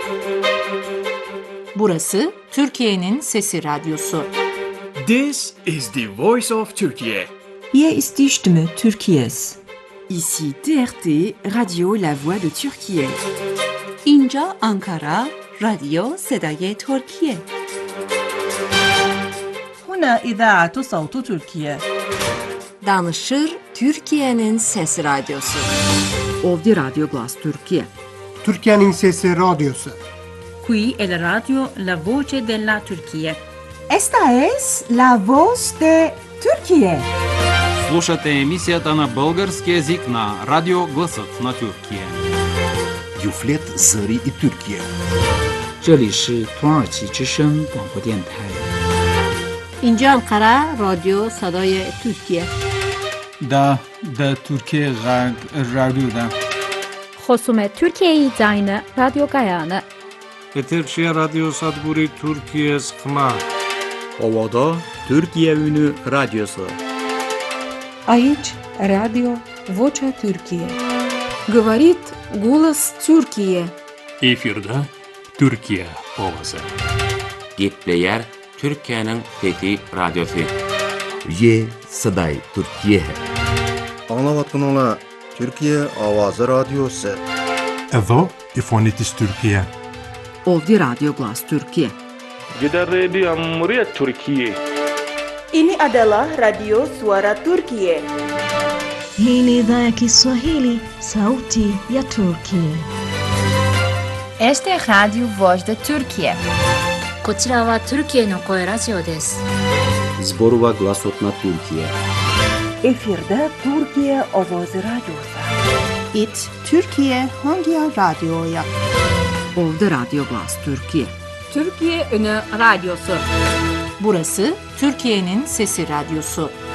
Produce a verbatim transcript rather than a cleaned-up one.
Burası Türkiye'nin Sesi Radyosu. This is the voice of Turkey. Hier ist die Stimme Türkiye's. Ici T R T, Radio La Voix de Türkiye. اینجا آنکارا، رادیو صدای ترکیه. هنا إذاعة صوت تركيا. Danışır Türkiye'nin Sesi Radyosu. Ovdje Radio Glas Türkiye. Türkiye'nin Sesi Radyosu. Qui è la radio La Voce della Turchia. Esta es la voz de Türkiye. Слушате емисията на български език на Радио Гласът на Türkiye. Юфлет Зари и Türkiye. 这里是土耳其之声广播电台。 اینجا انقره رادیو صدای ترکیه. دا دا Türkiye رادیو دا. خصوم Türkiye زاین رادیو گایانه. Eterşehir Radyo Sadburi Türkiye Skma. Ovada Türkiye Ünü Radyosu. Aici Radio Vocea Türkiye. Говорит голос Türkiye. Efirde Türkiye Ovası. Gepleyer Türkiye'nin Fethi Radyosu. Ye Saday Türkiye. Anlavatın ola Türkiye Avazı Radyosu. Evo İfonitis Türkiye. Ovdje Radio Glas Türkiye. Gida Radio Amuriya Türkiye. Ini adalah Radio Suara Turkiye. Hii ni idhaa ya Kiswahili, sauti ya Turkiye. Este es Radio Voz de Turkiye. こちらはトルキエの声ラジオです。 Zborova Glasot na Türkiye. Efirde Türkiye Ovozi Radyosu. It Türkiye hangi radyoya? Ovdje Radio Glas Türkiye. Türkiye Ünü Radyosu. Burası Türkiye'nin Sesi Radyosu.